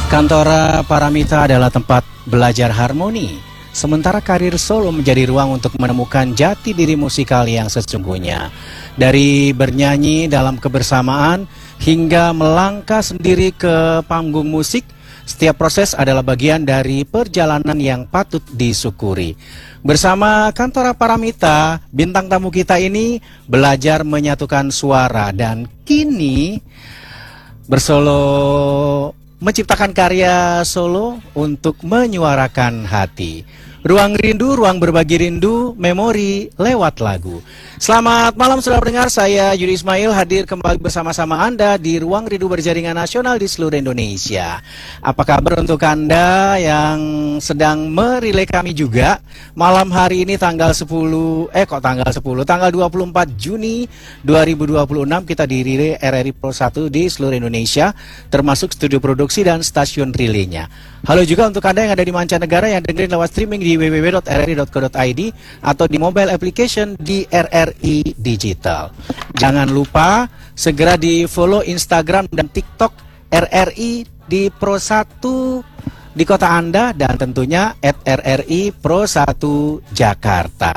Kantora Paramita adalah tempat belajar harmoni, sementara karir solo menjadi ruang untuk menemukan jati diri musikal yang sesungguhnya. Dari bernyanyi dalam kebersamaan hingga melangkah sendiri ke panggung musik, setiap proses adalah bagian dari perjalanan yang patut disyukuri. Bersama Kantora Paramita, bintang tamu kita ini belajar menyatukan suara dan kini bersolo menciptakan karya solo untuk menyuarakan hati. Ruang rindu, ruang berbagi rindu, memori lewat lagu. Selamat malam saudara pendengar, saya Yudi Ismail hadir kembali bersama-sama Anda di Ruang Rindu Berjaringan Nasional di seluruh Indonesia. Apa kabar untuk Anda yang sedang merilai kami juga? Malam hari ini tanggal 24 Juni 2026 kita dirilai RRI Pro 1 di seluruh Indonesia, termasuk studio produksi dan stasiun relaynya. Halo juga untuk Anda yang ada di mancanegara yang dengerin lewat streaming di www.rri.co.id atau di mobile application di RRI Digital. Jangan lupa segera di follow Instagram dan TikTok RRI di Pro 1 di kota Anda dan tentunya @RRI Pro 1 Jakarta.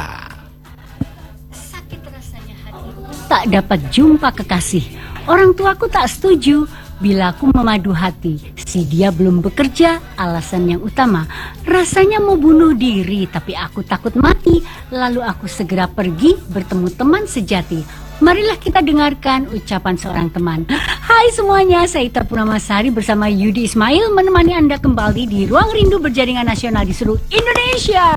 Sakit rasanya hati tak dapat jumpa kekasih. Orang tuaku tak setuju bila aku memadu hati. Si dia belum bekerja, alasan yang utama. Rasanya mau bunuh diri, tapi aku takut mati. Lalu aku segera pergi bertemu teman sejati. Marilah kita dengarkan ucapan seorang teman. Hai semuanya, saya Ita Purnamasari bersama Yudi Ismail menemani Anda kembali di Ruang Rindu Berjaringan Nasional di seluruh Indonesia.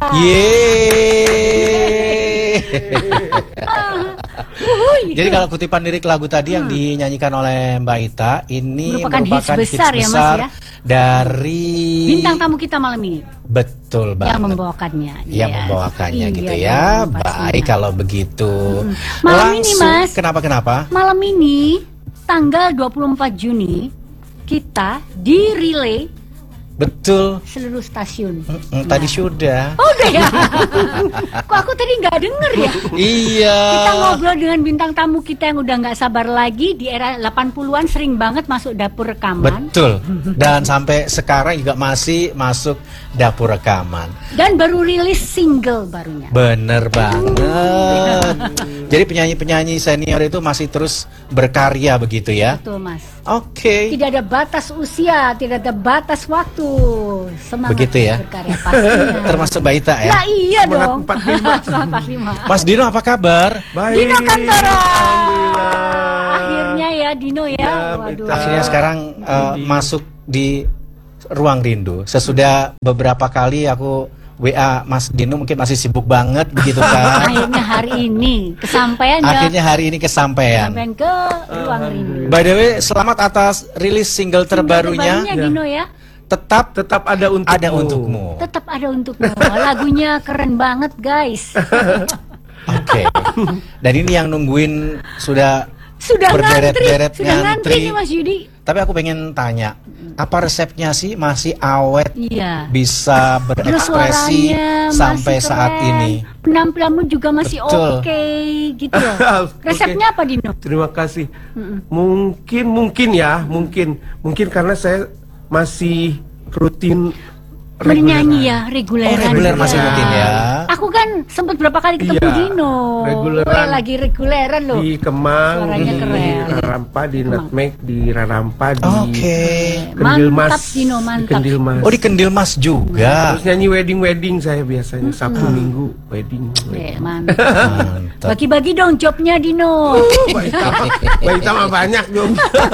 Jadi kalau kutipan lirik lagu tadi yang dinyanyikan oleh Mbak Ita ini merupakan hits besar ya, Mas, ya? Dari bintang tamu kita malam ini. Betul banget. Yang membawakannya. Yang membawakannya gitu ya. Baik kalau begitu. Malam ini, Mas. Kenapa? Malam ini tanggal 24 Juni kita di relay. Betul. Seluruh stasiun. Tadi sudah. Oh udah ya. Kok aku tadi nggak denger ya? Iya. Kita ngobrol dengan bintang tamu kita yang udah nggak sabar lagi. Di era 80-an sering banget masuk dapur rekaman. Betul. Dan sampai sekarang juga masih masuk dapur rekaman. Dan baru rilis single barunya. Bener banget. Jadi penyanyi-penyanyi senior itu masih terus berkarya begitu ya? Betul, Mas. Oke. Tidak ada batas usia, tidak ada batas waktu. Semangat begitu ya? Berkarya pastinya. Termasuk Mbak Ita ya? Nah, iya dong. 45. Mas Dino apa kabar? Baik. Dino Kantora. Alhamdulillah. Akhirnya ya Dino ya. Waduh. Akhirnya sekarang masuk di Ruang Rindu. Sesudah beberapa kali aku WA Mas Dino mungkin masih sibuk banget begitu kan. Akhirnya hari ini kesampaian ya. Akhirnya hari ini kesampaian. Kesampaian ke Ruang Rindu. By the way, selamat atas rilis single terbarunya. Dino ya. Tetap ada untukmu. Ada untukmu. Tetap ada untukmu. Lagunya keren banget, guys. Oke. Dan ini yang nungguin sudah berderet-deret ngantri nih Mas Yudi. Tapi aku pengen tanya, apa resepnya sih masih awet? Iya. Bisa berekspresi sampai saat ini? Penampilanmu juga masih oke gitu loh. Resepnya apa Dino? Terima kasih. Mungkin karena saya masih rutin bernyanyi ya, reguleran. Oh, reguler masih rutin ya. Aku kan sempat berapa kali ketemu Dino. Reguleran. Lagi reguleran loh. Di Kemang, suaranya di keren. Rarampa, di Nutmeg, di Rarampa, di Kendil Mas. Mantap Dino, mantap. Kendil Mas. Oh, di Kendil Mas juga. Terus nyanyi wedding saya biasanya Sabtu Minggu wedding. Mantap. Bagi-bagi dong jobnya Dino. Mbak Ita mah banyak dong.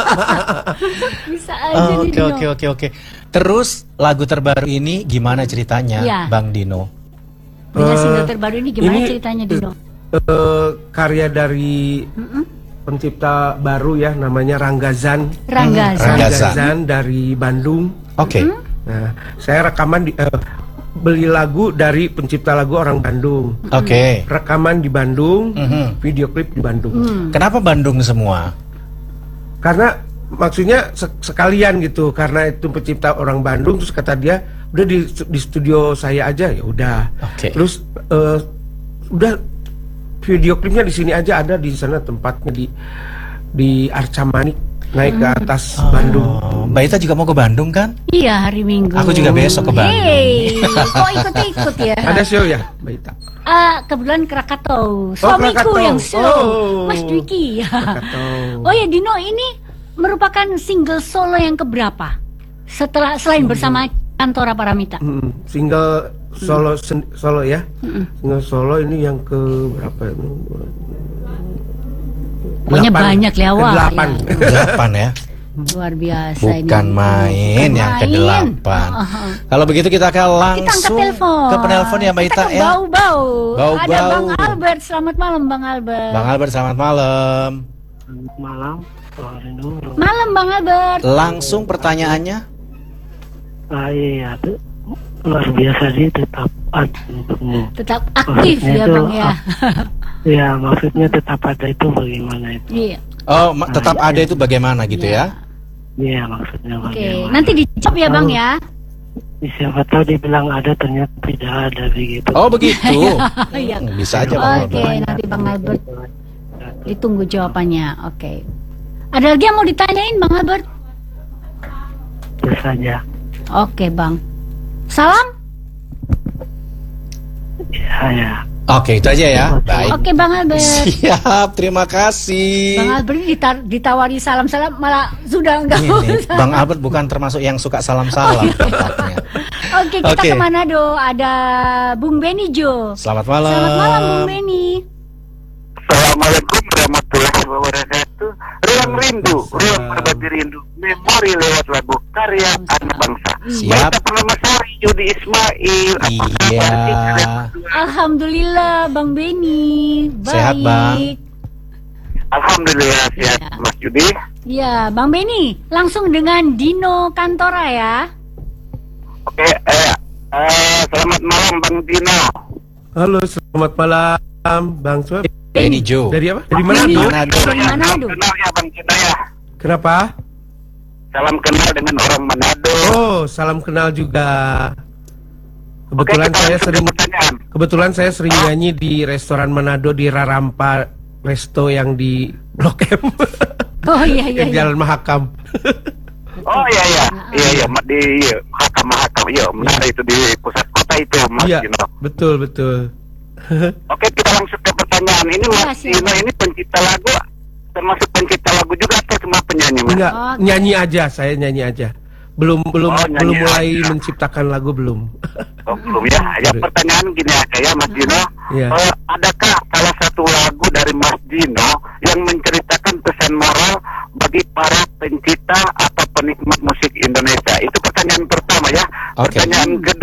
Bisa aja Dino. Oke. Terus lagu terbaru ini gimana ceritanya, ya, Bang Dino? Dengan single terbaru ini gimana ceritanya Dino? Karya dari pencipta baru ya, namanya Ranggazan. Ranggazan dari Bandung. Oke. Nah, saya rekaman beli lagu dari pencipta lagu orang Bandung. Oke. Rekaman di Bandung, video klip di Bandung. Kenapa Bandung semua? Karena maksudnya sekalian gitu, karena itu pencipta orang Bandung, terus kata dia udah di studio saya aja, ya udah. Terus udah video klipnya di sini aja, ada di sana tempatnya di Arca Manik. naik ke atas Bandung. Mbak Ita juga mau ke Bandung kan? Iya, hari Minggu. Aku juga besok ke Bandung. Hey, kok ikut-ikut ya? Ada show ya, Mbak Ita? Kebetulan Krakatau. Suamiku Krakatau. yang slow. Mas Dwiki. Krakatau. Oh ya, Dino, ini merupakan single solo yang keberapa? Selain bersama Kantora Paramita. Single solo ya. Single solo ini yang ke berapa ya? Pokoknya banyak lewat. 8 ya. Luar biasa. Bukan ini. main yang ke-8. Kalau begitu kita akan Kita angkat langsung telepon. ke penelpon ya Mbak Ita ya. Bau-bau. Bau-bau. Ada Bang Albert. Selamat malam Bang Albert. Bang Albert, selamat malam. Malam, Malam Bang Albert. Langsung pertanyaannya. iya tuh luar biasa sih, tetap Tetap aktif Maksudnya ya itu, Bang ya. ya maksudnya tetap ada itu bagaimana itu? Iya. Oh, tetap ada itu bagaimana gitu ya? Iya maksudnya Oke, bagaimana? nanti dijawab ya Bang ya. Siapa tahu dibilang ada ternyata tidak ada begitu. Oh begitu. Iya. Bisa aja Bang Oke, Albert. nanti Bang Albert ditunggu jawabannya. Oke. Ada lagi yang mau ditanyain Bang Albert? Itu saja. Oke Bang. Salam. Ya. Oke, itu aja ya. Baik. Oke Bang Albert. Siap, terima kasih. Bang Albert ditawari salam-salam malah sudah enggak Ini, usah. Bang Albert bukan termasuk yang suka salam-salam tempatnya. Oke, kita Oke. ke Manado. Ada Bung Beni Jo. Selamat malam. Selamat malam Bung Beni. Assalamualaikum warahmatullahi wabarakatuh. Ruang rindu, ruang berbagi rindu, memori lewat lagu karya anak bangsa. Siap. Baik Permamasari, Yudi Ismail. Iya. Alhamdulillah Bang Beni. Baik. Sehat, Bang. Alhamdulillah sehat, Iya. Mas Yudi. Ya, Bang Beni, langsung dengan Dino Kantora ya. Oke, selamat malam Bang Dino. Halo, selamat malam Bang Suap. Beni Jo. Dari apa? Dari mana? Beni. tuh? Manado. Dari Salam Manado. kenal ya Bang Dino ya. Kenapa? Salam kenal dengan orang Manado. Oh, salam kenal juga. Oke, Kebetulan kita saya langsung sering ke pertanyaan. Kebetulan saya nyanyi di restoran Manado di Rarampa Resto yang di Blok M. Oh iya iya. Di iya. Jalan Mahakam. Oh iya di Mahakam iya benar itu di pusat kota itu Mas Iya, Dino. betul. Oke, kita langsung ke pertanyaan. Ini Mas Iya, Dino ini pencipta lagu, termasuk pencipta lagu juga atau cuma penyanyi Mas? Enggak, Oke. nyanyi aja, saya nyanyi aja. Belum nyanyi belum mulai aja. menciptakan lagu belum. Oh, belum ya. Ya pertanyaan gini aja ya Mas Dino. Iya. Adakah salah satu lagu dari Mas Dino yang menceritakan pesan moral bagi para pencipta atau penikmat musik Indonesia? Itu pertanyaan pertama ya. Oke. Pertanyaan kedua.